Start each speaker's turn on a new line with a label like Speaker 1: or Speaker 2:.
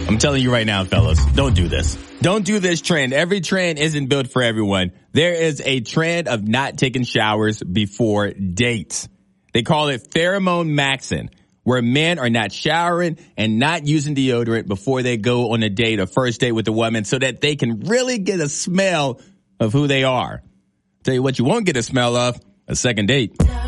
Speaker 1: I'm telling you right now, fellas, don't do this. Don't do this trend. Every trend isn't built for everyone. There is a trend of not taking showers before dates. They call it pheromone maxing, where men are not showering and not using deodorant before they go on a date, a first date with a woman, so that they can really get a smell of who they are. Tell you what you won't get a smell of, a second date.